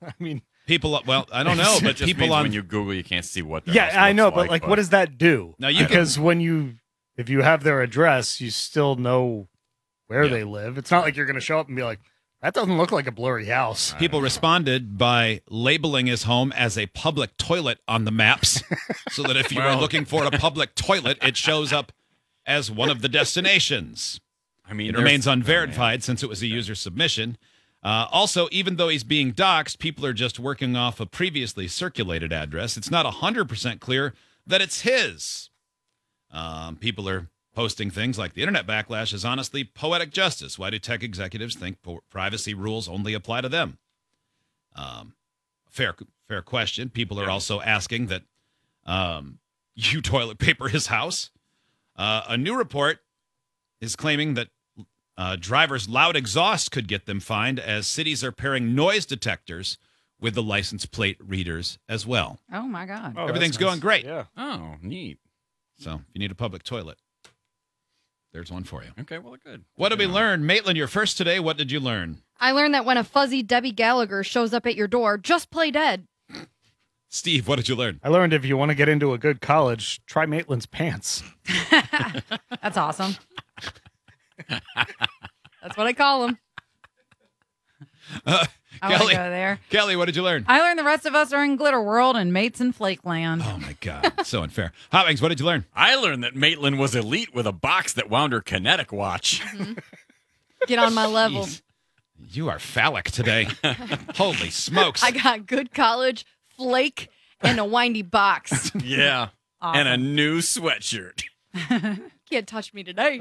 I mean, People, well, I don't know, but It just people means on when you Google, you can't see what their yeah, house I looks know, but like, what does that do? Now, you because if you have their address, you still know where Yeah. they live. It's not like you're going to show up and be like, that doesn't look like a blurry house. people responded by labeling his home as a public toilet on the maps, so that if you are looking for a public toilet, it shows up as one of the destinations. I mean, It remains unverified since it was a user submission. Also, even though he's being doxxed, people are just working off a previously circulated address. It's not 100% clear that it's his. People are posting things like the internet backlash is honestly poetic justice. Why do tech executives think privacy rules only apply to them? Fair question. People are also asking that you toilet paper his house. A new report is claiming that drivers' loud exhaust could get them fined, as cities are pairing noise detectors with the license plate readers as well. Oh, my God. Oh, Everything's that's nice. going great. Yeah. Oh, neat. So if you need a public toilet, there's one for you. Okay, well, good. What did we learn? Maitland, you're first today. What did you learn? I learned that when a fuzzy Debbie Gallagher shows up at your door, just play dead. Steve, what did you learn? I learned if you want to get into a good college, try Maitland's pants. That's awesome. That's what I call them. I want Kelly, to go there. Kelly, what did you learn? I learned the rest of us are in Glitter World and Mates in Flake Land. Oh, my God. So unfair. Hot Wings, what did you learn? I learned that Maitland was elite with a box that wound her kinetic watch. Get on my level. Jeez. You are phallic today. Holy smokes. I got good college, flake, and a windy box. Yeah. Awesome. And a new sweatshirt. Can't touch me today.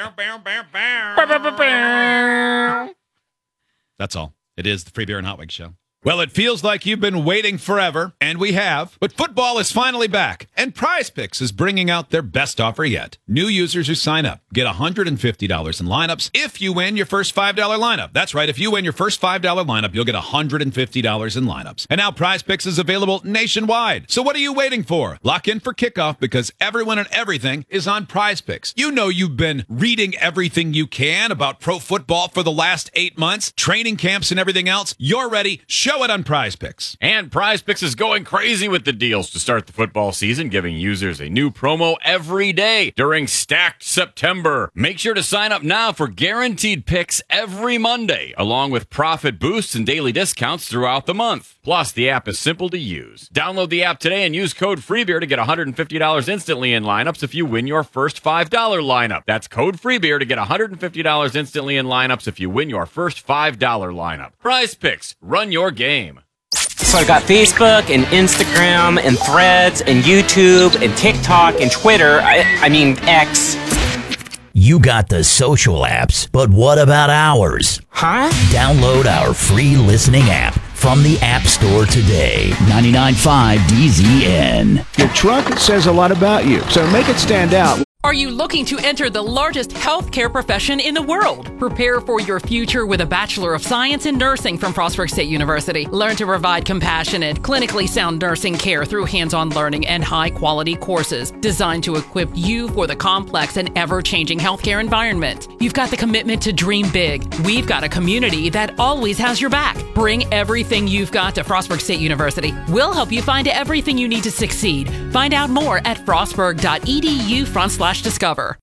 That's all. It is the Free Beer and Hot Wings Show. Well, it feels like you've been waiting forever, and we have. But football is finally back, and Prize Picks is bringing out their best offer yet. New users who sign up get $150 in lineups if you win your first $5 lineup. That's right. If you win your first $5 lineup, you'll get $150 in lineups. And now Prize Picks is available nationwide. So what are you waiting for? Lock in for kickoff, because everyone and everything is on Prize Picks. You know you've been reading everything you can about pro football for the last 8 months, training camps and everything else. You're ready. Show it on Prize Picks. And Prize Picks is going crazy with the deals to start the football season, giving users a new promo every day during Stacked September. Make sure to sign up now for guaranteed picks every Monday, along with profit boosts and daily discounts throughout the month. Plus, the app is simple to use. Download the app today and use code FREEBEER to get $150 instantly in lineups if you win your first $5 lineup. That's code FREEBEER to get $150 instantly in lineups if you win your first $5 lineup. Prize Picks. Run your game. So I've got Facebook and Instagram and Threads and YouTube and TikTok and Twitter. I mean, X. You got the social apps, but what about ours? Huh? Download our free listening app from the App Store today. 99.5 DZN. Your truck says a lot about you, so make it stand out. Are you looking to enter the largest healthcare profession in the world? Prepare for your future with a Bachelor of Science in Nursing from Frostburg State University. Learn to provide compassionate, clinically sound nursing care through hands-on learning and high-quality courses designed to equip you for the complex and ever-changing healthcare environment. You've got the commitment to dream big. We've got a community that always has your back. Bring everything you've got to Frostburg State University. We'll help you find everything you need to succeed. Find out more at frostburg.edu/discover.